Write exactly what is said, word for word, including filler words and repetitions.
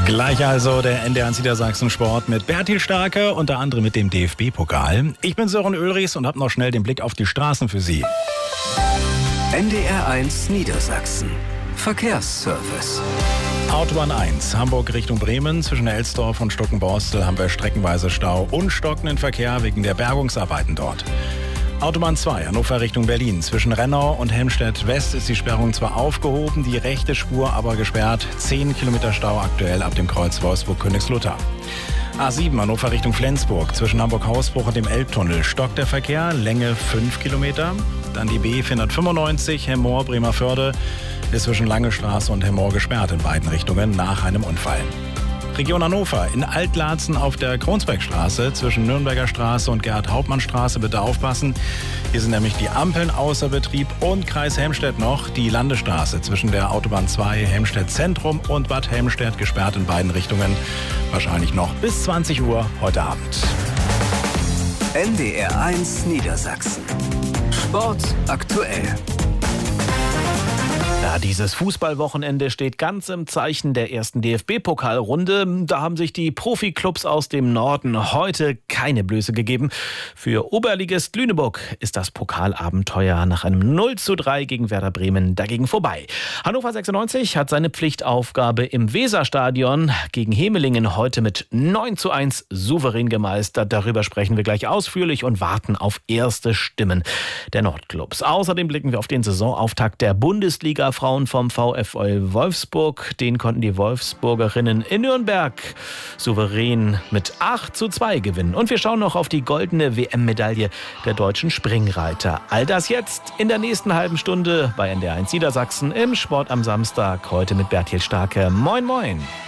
Gleich also der N D R eins Niedersachsen Sport mit Bertil Starke, unter anderem mit dem D F B-Pokal. Ich bin Sören Ulrichs und habe noch schnell den Blick auf die Straßen für Sie. N D R eins Niedersachsen Verkehrsservice. Autobahn eins, Hamburg Richtung Bremen. Zwischen Elsdorf und Stuckenborstel haben wir streckenweise Stau und stockenden Verkehr wegen der Bergungsarbeiten dort. Autobahn zwei, Hannover Richtung Berlin. Zwischen Rennau und Helmstedt West ist die Sperrung zwar aufgehoben, die rechte Spur aber gesperrt. zehn Kilometer Stau aktuell ab dem Kreuz Wolfsburg-Königslutter. A sieben, Hannover Richtung Flensburg. Zwischen Hamburg-Hausbruch und dem Elbtunnel stockt der Verkehr, Länge fünf Kilometer. Dann die B vierhundertfünfundneunzig, Hemmoor, Bremerförde, ist zwischen Lange Straße und Hemmoor gesperrt in beiden Richtungen nach einem Unfall. Region Hannover, in Altlaatzen auf der Kronsbergstraße zwischen Nürnberger Straße und Gerhard-Hauptmann-Straße bitte aufpassen. Hier sind nämlich die Ampeln außer Betrieb und Kreis Helmstedt noch die Landesstraße zwischen der Autobahn zwei Helmstedt Zentrum und Bad Helmstedt gesperrt in beiden Richtungen. Wahrscheinlich noch bis zwanzig Uhr heute Abend. N D R eins Niedersachsen. Sport aktuell. Ja, dieses Fußballwochenende steht ganz im Zeichen der ersten D F B-Pokalrunde. Da haben sich die Profiklubs aus dem Norden heute keine Blöße gegeben. Für Oberligist Lüneburg ist das Pokalabenteuer nach einem null zu drei gegen Werder Bremen dagegen vorbei. Hannover sechsundneunzig hat seine Pflichtaufgabe im Weserstadion gegen Hemelingen heute mit neun zu eins souverän gemeistert. Darüber sprechen wir gleich ausführlich und warten auf erste Stimmen der Nordclubs. Außerdem blicken wir auf den Saisonauftakt der Bundesliga Frauen vom VfL Wolfsburg. Den konnten die Wolfsburgerinnen in Nürnberg souverän mit acht zu zwei gewinnen. Und wir schauen noch auf die goldene W M-Medaille der deutschen Springreiter. All das jetzt in der nächsten halben Stunde bei N D R eins Niedersachsen im Sport am Samstag. Heute mit Bertil Starke. Moin, moin.